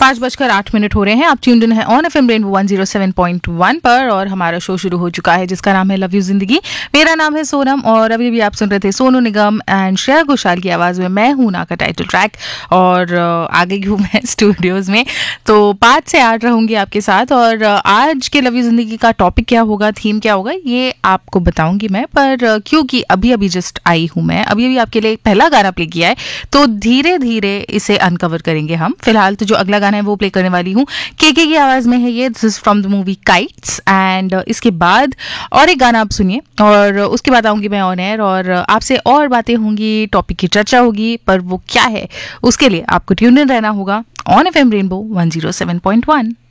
5:08 हो रहे हैं। आप ट्यून्ड इन है ऑन एफएम रेनबो 107.1 पर और हमारा शो शुरू हो चुका है जिसका नाम है लव यू जिंदगी। मेरा नाम है सोनम और अभी भी आप सुन रहे थे सोनू निगम एंड श्रेया घोषाल की आवाज में मैं हूं ना का टाइटल ट्रैक। और आगे हूँ मैं स्टूडियोज में, तो 5 से 8 रहूंगी आपके साथ। और आज के लव यू जिंदगी का टॉपिक क्या होगा, थीम क्या होगा, ये आपको बताऊंगी मैं। पर क्योंकि अभी अभी जस्ट आई हूँ मैं, अभी अभी आपके लिए पहला गाना प्ले किया है, तो धीरे धीरे इसे अनकवर करेंगे हम। फिलहाल तो जो अगला गाना है वो प्ले करने वाली हूँ, केके की आवाज में है ये। This is from the movie kites. And इसके बाद और एक गाना आप सुनिए और उसके बाद आऊंगी मैं ऑन एयर और आपसे और बातें होंगी, टॉपिक की चर्चा होगी। पर वो क्या है उसके लिए आपको ट्यून इन रहना होगा ऑन एफएम रेनबो 107.1।